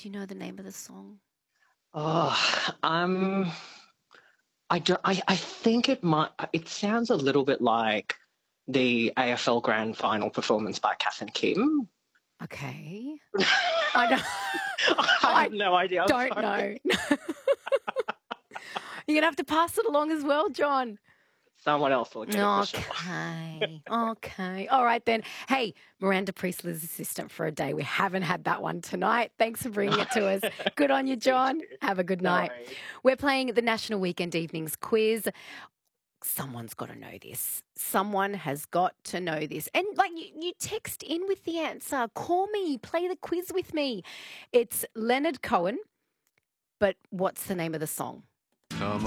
Do you know the name of the song? Oh, I don't. I think it might. It sounds a little bit like the AFL Grand Final performance by Kath and Kim. Okay. I don't, I have I no idea. I'm don't sorry. know. You're going to have to pass it along as well, John. Someone else will get it for sure. Okay. Okay. All right then. Hey, Miranda Priestler's assistant for a day. We haven't had that one tonight. Thanks for bringing it to us. Good on you, John. Have a good No night. worries. We're playing the National Weekend Evenings quiz. Someone's got to know this. Someone has got to know this. And like you text in with the answer. Call me. Play the quiz with me. It's Leonard Cohen. But what's the name of the song?